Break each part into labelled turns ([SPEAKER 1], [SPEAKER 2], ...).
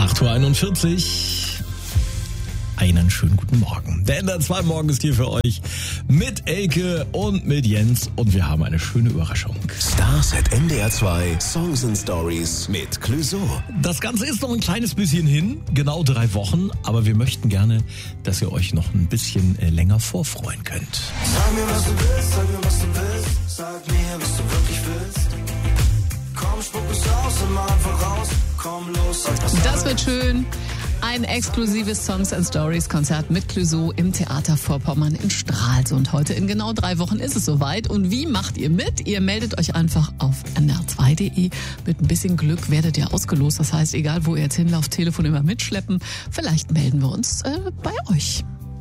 [SPEAKER 1] 8.41 Uhr. Einen schönen guten Morgen. Der NDR 2 Morgen ist hier für euch mit Elke und mit Jens und wir haben eine schöne Überraschung.
[SPEAKER 2] Stars at NDR 2 Songs and Stories mit Clouseau.
[SPEAKER 1] Das Ganze ist noch ein kleines bisschen hin, genau 3 Wochen, aber wir möchten gerne, dass ihr euch noch ein bisschen länger vorfreuen könnt.
[SPEAKER 3] Sag mir, was du willst, sag mir, was du willst, sag mir, was du wirklich willst. Komm, spuck es aus und mal einfach raus, komm los, sag was.
[SPEAKER 4] Das wird schön. Ein exklusives Songs and Stories Konzert mit Clouseau im Theater Vorpommern in Stralsund. Heute in genau 3 Wochen ist es soweit. Und wie macht ihr mit? Ihr meldet euch einfach auf ndr2.de. Mit ein bisschen Glück werdet ihr ausgelost. Das heißt, egal wo ihr jetzt hinlauft, Telefon immer mitschleppen. Vielleicht melden wir uns bei euch.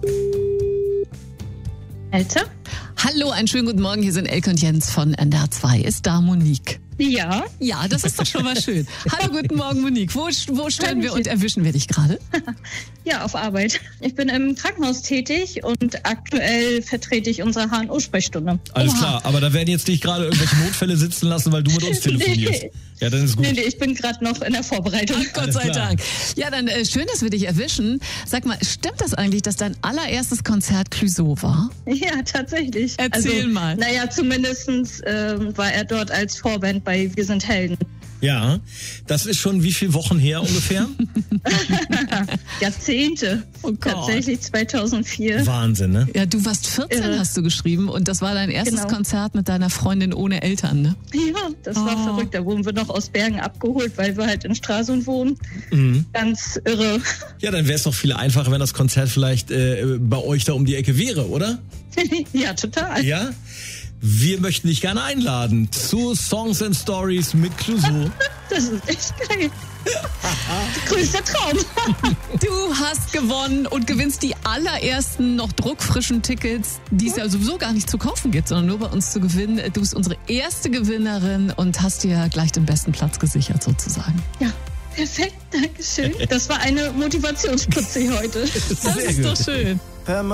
[SPEAKER 5] Elke?
[SPEAKER 4] Hallo, einen schönen guten Morgen. Hier sind Elke und Jens von NDR 2. Ist da Monique?
[SPEAKER 5] Ja.
[SPEAKER 4] Ja, das ist doch schon mal schön. Hallo, guten Morgen, Monique. Wo stehen wir und erwischen wir dich gerade?
[SPEAKER 5] Ja, auf Arbeit. Ich bin im Krankenhaus tätig und aktuell vertrete ich unsere HNO-Sprechstunde.
[SPEAKER 1] Alles klar, aber da werden jetzt nicht gerade irgendwelche Notfälle sitzen lassen, weil du mit uns telefonierst.
[SPEAKER 5] Nee.
[SPEAKER 1] Ja, dann ist gut.
[SPEAKER 5] Nee, ich bin gerade noch in der Vorbereitung.
[SPEAKER 4] Ach, Gott sei Dank. Ja, dann schön, dass wir dich erwischen. Sag mal, stimmt das eigentlich, dass dein allererstes Konzert Clouseau war?
[SPEAKER 5] Ja, tatsächlich.
[SPEAKER 4] Erzähl mal.
[SPEAKER 5] Naja, zumindest war er dort als Vorband bei Wir sind Helden.
[SPEAKER 1] Ja, das ist schon wie viele Wochen her ungefähr?
[SPEAKER 5] Jahrzehnte.
[SPEAKER 4] Oh Gott.
[SPEAKER 5] Tatsächlich 2004.
[SPEAKER 1] Wahnsinn, ne?
[SPEAKER 4] Ja, du warst 14, hast du geschrieben, und das war dein erstes
[SPEAKER 5] Genau.
[SPEAKER 4] Konzert mit deiner Freundin ohne Eltern, ne?
[SPEAKER 5] Ja, das war verrückt. Da wurden wir noch aus Bergen abgeholt, weil wir halt in Stralsund wohnen. Ganz irre.
[SPEAKER 1] Ja, dann wäre es doch viel einfacher, wenn das Konzert vielleicht bei euch da um die Ecke wäre, oder?
[SPEAKER 5] Ja, total.
[SPEAKER 1] Ja? Wir möchten dich gerne einladen zu Songs and Stories mit Clouseau.
[SPEAKER 5] Das ist echt geil. Größter Traum.
[SPEAKER 4] Du hast gewonnen und gewinnst die allerersten noch druckfrischen Tickets, die es ja sowieso gar nicht zu kaufen gibt, sondern nur bei uns zu gewinnen. Du bist unsere erste Gewinnerin und hast dir gleich den besten Platz gesichert sozusagen.
[SPEAKER 5] Ja, perfekt. Dankeschön. Das war eine Motivationsspritze heute.
[SPEAKER 4] Das ist doch schön.